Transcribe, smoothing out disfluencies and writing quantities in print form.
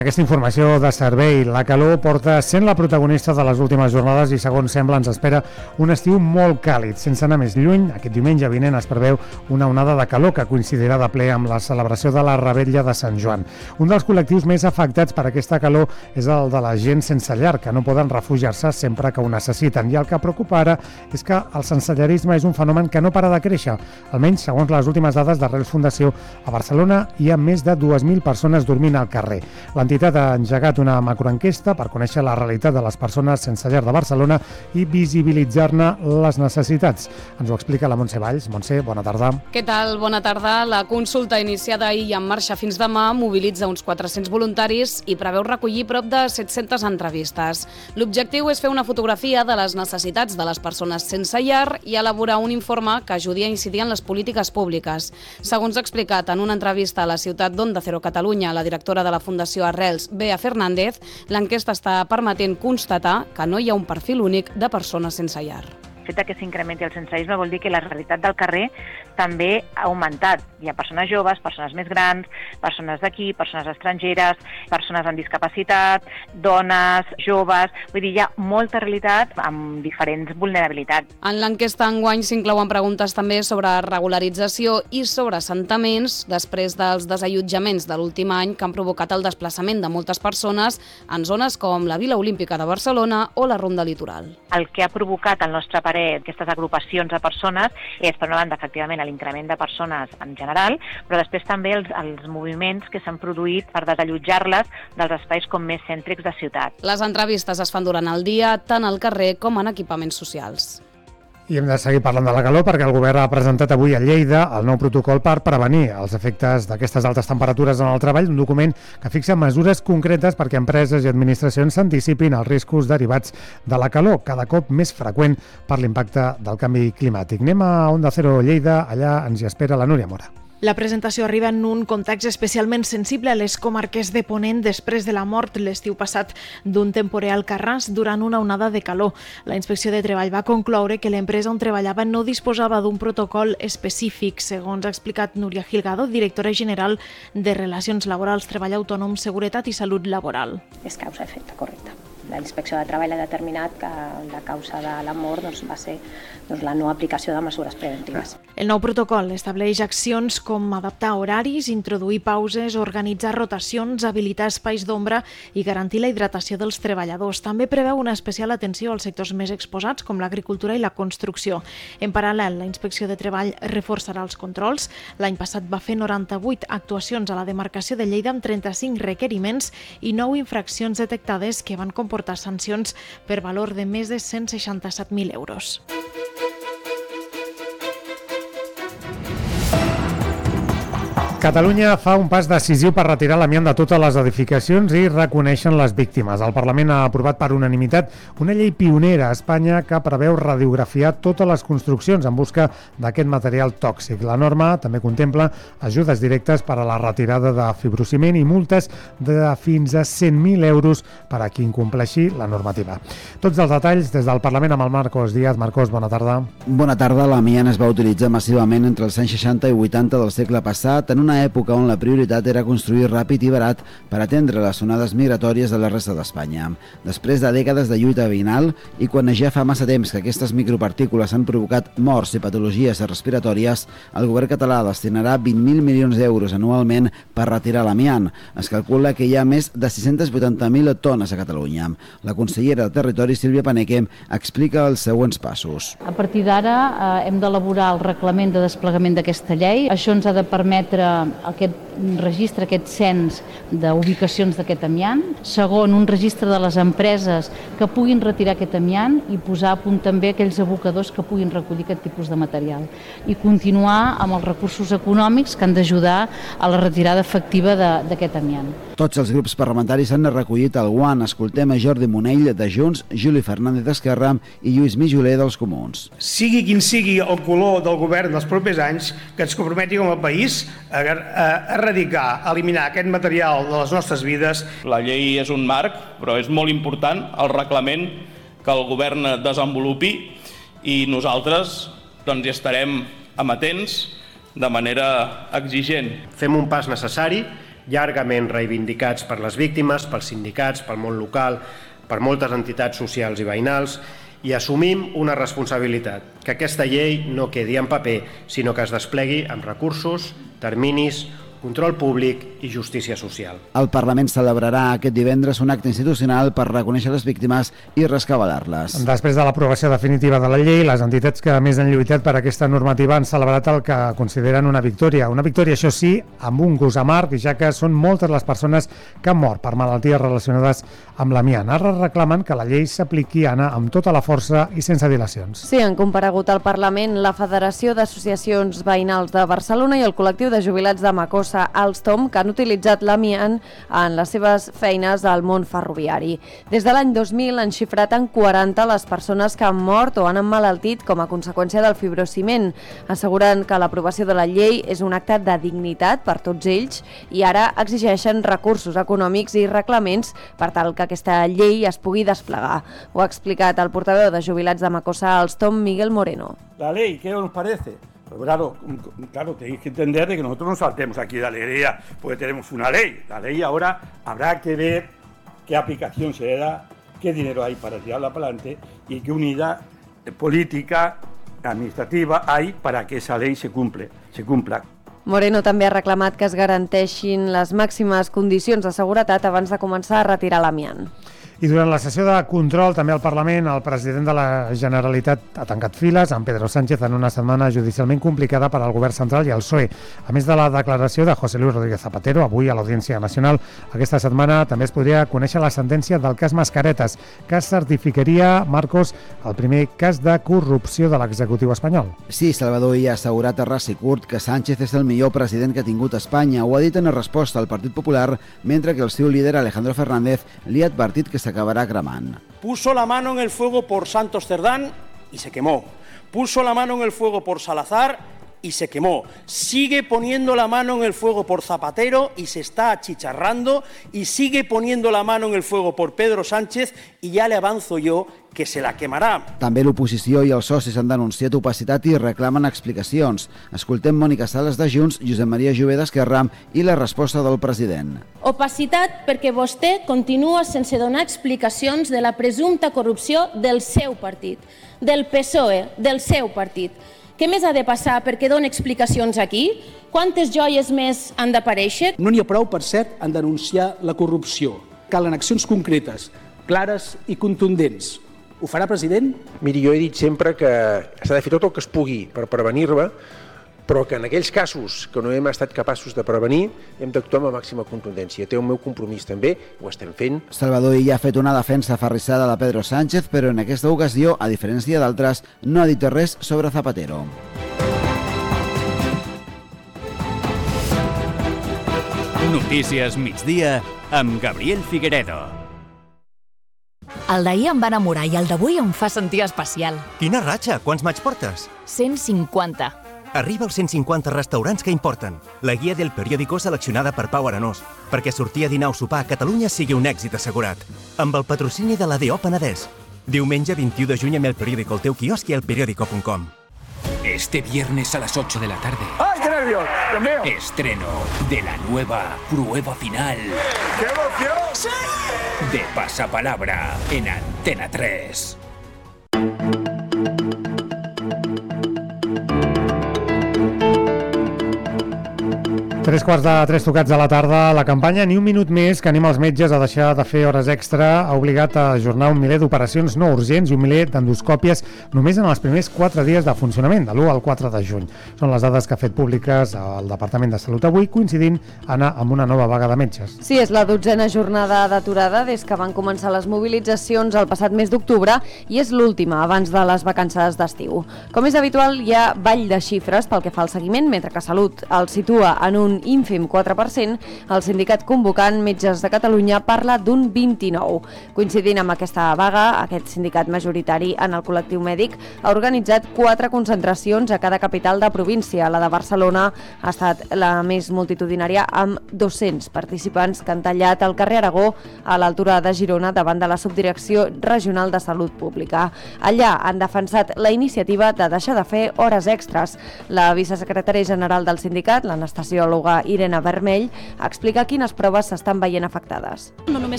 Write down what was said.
Aquesta informació de servei, la calor porta sent la protagonista de les últimes jornades i segons sembla ens espera un estiu molt càlid. Sense anar més lluny, aquest diumenge vinent es preveu una onada de calor que coincidirà de ple amb la celebració de la Revetlla de Sant Joan. Un dels col·lectius més afectats per aquesta calor és el de la gent sense llar, que no poden refugiar-se sempre que ho necessiten. I el que preocupa ara és que el sensellarisme és un fenomen que no para de créixer. Almenys, segons les últimes dades d'Arrels Fundació, a Barcelona hi ha més de 2.000 persones dormint al carrer. L'entitat ha engegat una macroenquesta per conèixer la realitat de les persones sense llar de Barcelona i visibilitzar-ne les necessitats. Ens ho explica la Montse Valls. Montse, bona tarda. Què tal? Bona tarda. La consulta iniciada ahir i en marxa fins demà mobilitza uns 400 voluntaris i preveu recollir prop de 700 entrevistes. L'objectiu és fer una fotografia de les necessitats de les persones sense llar i elaborar un informe que ajudi a incidir en les polítiques públiques. Segons ha explicat en una entrevista a la ciutat d'Onda Cero Catalunya, la directora de la Fundació Arrels, Bea Fernández, l'enquesta està permetent constatar que no hi ha un perfil únic de persones sense llar. El fet que s'incrementi el sensellarisme vol dir que la realitat del carrer també ha augmentat. Hi ha persones joves, persones més grans, persones d'aquí, persones estrangeres, persones amb discapacitat, dones, joves... Vull dir, hi ha molta realitat amb diferents vulnerabilitats. En l'enquesta enguany s'inclouen preguntes també sobre regularització i sobre assentaments després dels desallotjaments de l'últim any que han provocat el desplaçament de moltes persones en zones com la Vila Olímpica de Barcelona o la Ronda Litoral. El que ha provocat al nostre parer aquestes agrupacions de persones és, per una banda, efectivament, l'increment de persones en general, però després també els moviments que s'han produït per desallotjar-les dels espais com més cèntrics de ciutat. Les entrevistes es fan durant el dia, tant al carrer com en equipaments socials. I hem de seguir parlant de la calor perquè el govern ha presentat avui a Lleida el nou protocol per prevenir els efectes d'aquestes altes temperatures en el treball, un document que fixa mesures concretes perquè empreses i administracions s'anticipin als riscos derivats de la calor, cada cop més freqüent per l'impacte del canvi climàtic. Anem a Onda Cero Lleida, allà ens hi espera la Núria Mora. La presentació arriba en un context especialment sensible a les comarques de Ponent després de la mort l'estiu passat d'un temporer al Carràs durant una onada de calor. La Inspecció de Treball va concloure que l'empresa on treballava no disposava d'un protocol específic, segons ha explicat Núria Gilgado, directora general de Relacions Laborals, Treball Autònom, Seguretat i Salut Laboral. És causa-efecte, correcte. La Inspecció de Treball ha determinat que la causa de la mort va ser la no aplicació de mesures preventives. El nou protocol estableix accions com adaptar horaris, introduir pauses, organitzar rotacions, habilitar espais d'ombra i garantir la hidratació dels treballadors. També preveu una especial atenció als sectors més exposats com l'agricultura i la construcció. En paral·lel, la Inspecció de Treball reforçarà els controls. L'any passat va fer 98 actuacions a la demarcació de Lleida amb 35 requeriments i 9 infraccions detectades que van comportar sancions per valor de més de 167.000 euros. Catalunya fa un pas decisiu per retirar l'amiant de totes les edificacions i reconeixen les víctimes. El Parlament ha aprovat per unanimitat una llei pionera a Espanya que preveu radiografiar totes les construccions en busca d'aquest material tòxic. La norma també contempla ajudes directes per a la retirada de fibrociment i multes de fins a 100.000 euros per a qui incompleixi la normativa. Tots els detalls des del Parlament amb el Marcos Díaz. Marcos, bona tarda. Bona tarda. L'amiant es va utilitzar massivament entre els anys 60 i 80 del segle passat en una època on la prioritat era construir ràpid i barat per atendre les onades migratòries de la resta d'Espanya. Després de dècades de lluita veïnal i quan ja fa massa temps que aquestes micropartícules han provocat morts i patologies respiratòries, el govern català destinarà 20.000 milions d'euros anualment per retirar l'amiant. Es calcula que hi ha més de 680.000 tones a Catalunya. La consellera de Territori, Sílvia Paneque, explica els següents passos. A partir d'ara hem d'elaborar el reglament de desplegament d'aquesta llei. Això ens ha de permetre aquest registre, aquest cens d'ubicacions d'aquest amiant. Segon, un registre de les empreses que puguin retirar aquest amiant i posar a punt també aquells abocadors que puguin recollir aquest tipus de material. I continuar amb els recursos econòmics que han d'ajudar a la retirada efectiva d'aquest amiant. Tots els grups parlamentaris han recollit el guant. Escoltem a Jordi Monell de Junts, Juli Fernández d'Esquerra i Lluís Mijoler dels Comuns. Sigui quin sigui el color del govern dels propers anys, que ens comprometi com a país a erradicar, a eliminar aquest material de les nostres vides. La llei és un marc, però és molt important el reglament que el govern desenvolupi i nosaltres hi estarem amatents de manera exigent. Fem un pas necessari llargament reivindicats per les víctimes, pels sindicats, pel món local, per moltes entitats socials i veïnals, i assumim una responsabilitat, que aquesta llei no quedi en paper, sinó que es desplegui amb recursos, terminis, control públic i justícia social. El Parlament celebrarà aquest divendres un acte institucional per reconèixer les víctimes i rescabalar-les. Després de l'aprovació definitiva de la llei, les entitats que més han lluitat per aquesta normativa han celebrat el que consideren una victòria. Una victòria, això sí, amb un gust amarg, ja que són moltes les persones que han mort per malalties relacionades amb l'amiant. Ara reclamen que la llei s'apliqui, Anna, amb tota la força i sense dilacions. Sí, han comparegut al Parlament la Federació d'Associacions Veïnals de Barcelona i el col·lectiu de jubilats de Macossa Alstom, que han utilitzat l'amiant en les seves feines al món ferroviari. Des de l'any 2000 han xifrat en 40 les persones que han mort o han emmalaltit com a conseqüència del fibrociment, assegurant que l'aprovació de la llei és un acte de dignitat per tots ells i ara exigeixen recursos econòmics i reglaments per tal que aquesta llei es pugui desplegar. Ho ha explicat el portaveu de jubilats de Macossa Alstom, Miguel Moreno. La ley, ¿qué nos parece? Pero claro, tenéis que entender de que nosotros no saltemos aquí de alegría porque tenemos una ley. La ley ahora habrá que ver qué aplicación se le da, qué dinero hay para tirarla para adelante y qué unidad política, administrativa hay para que esa ley se cumpla. Moreno també ha reclamat que es garanteixin les màximes condicions de seguretat abans de començar a retirar l'amiant. I durant la sessió de control, també al Parlament, el president de la Generalitat ha tancat files amb Pedro Sánchez en una setmana judicialment complicada per al govern central i el PSOE. A més de la declaració de José Luis Rodríguez Zapatero, avui a l'Audiència Nacional, aquesta setmana també es podria conèixer la sentència del cas Mascaretes, que certificaria, Marcos, el primer cas de corrupció de l'executiu espanyol. Sí, Salvador hi ha assegurat a ras i curt que Sánchez és el millor president que ha tingut Espanya. Ho ha dit en resposta al Partit Popular, mentre que el seu líder, Alejandro Fernández, li ha advertit que acabará cremant. Puso la mano en el fuego por Santos Cerdán y se quemó. Puso la mano en el fuego por Salazar y se quemó. Sigue poniendo la mano en el fuego por Zapatero y se está achicharrando y sigue poniendo la mano en el fuego por Pedro Sánchez y ya le avanzo yo que se la quemarà. També l'oposició i els socis han denunciat opacitat i reclamen explicacions. Escoltem Mònica Sales de Junts, Josep Maria Jové d'Esquerra i la resposta del president. Opacitat perquè vostè continua sense donar explicacions de la presumpta corrupció del seu partit, del PSOE, del seu partit. Què més ha de passar perquè doni explicacions aquí? Quantes joies més han d'aparèixer? No n'hi ha prou, per cert, en denunciar la corrupció. Calen accions concretes, clares i contundents. Ho farà, president? Miri, jo he dit sempre que s'ha de fer tot el que es pugui per prevenir-la, però que en aquells casos que no hem estat capaços de prevenir hem d'actuar amb la màxima contundència. Té el meu compromís també, ho estem fent. Salvador Illa ha fet una defensa aferrissada de Pedro Sánchez, però en aquesta ocasió, a diferència d'altres, no ha dit res sobre Zapatero. Notícies migdia amb Gabriel Figueredo. El d'ahir em va enamorar i el d'avui em fa sentir especial. Quina ratxa! Quants maig portes? 150. Arriba als 150 restaurants que importen. La guia del periòdico seleccionada per Pau Arenós, perquè sortir a dinar o sopar a Catalunya sigui un èxit assegurat. Amb el patrocini de l'ADO Penedès. Diumenge 21 de juny amb el periòdico al teu quiosc i al periódico.com. Este viernes a las 8 de la tarde. ¡Ay, qué nervios! ¡Dios mío! Estreno de la nueva prueba final. ¡Qué emoción! ¡Sí! De Pasapalabra en Antena 3. Tres quarts de 3 tocats de la tarda. La campanya Ni un minut més, que anima els metges a deixar de fer hores extra, ha obligat a ajornar un miler d'operacions no urgents i un miler d'endoscòpies només en els primers 4 dies de funcionament, de l'1 al 4 de juny. Són les dades que ha fet públiques el Departament de Salut avui, coincidint, Anna, amb una nova vaga de metges. Sí, és la 12a jornada d'aturada des que van començar les mobilitzacions el passat mes d'octubre i és l'última abans de les vacances d'estiu. Com és habitual, hi ha ball de xifres pel que fa al seguiment, mentre que Salut el situa en un ínfim 4%, el sindicat convocant Metges de Catalunya parla d'un 29%. Coincidint amb aquesta vaga, aquest sindicat majoritari en el col·lectiu mèdic ha organitzat 4 concentracions a cada capital de província. La de Barcelona ha estat la més multitudinària amb 200 participants que han tallat el carrer Aragó a l'altura de Girona davant de la Subdirecció Regional de Salut Pública. Allà han defensat la iniciativa de deixar de fer hores extres. La vicesecretària general del sindicat, l'anestesiòloga Irene Vermell explica quines proves s'estan veient afectades. No només